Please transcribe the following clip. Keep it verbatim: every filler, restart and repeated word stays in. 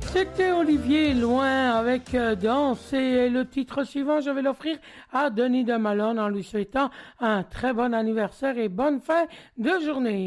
C'était Olivier Loin avec euh, Danse et le titre suivant, je vais l'offrir à Denis de Malone en lui souhaitant un très bon anniversaire et bonne fin de journée.